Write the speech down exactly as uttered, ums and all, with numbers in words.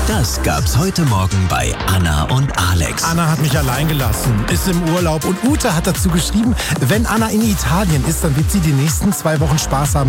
Das gab's heute Morgen bei Anna und Alex. Anna hat mich allein gelassen, ist im Urlaub und Ute hat dazu geschrieben, wenn Anna in Italien ist, dann wird sie die nächsten zwei Wochen Spaß haben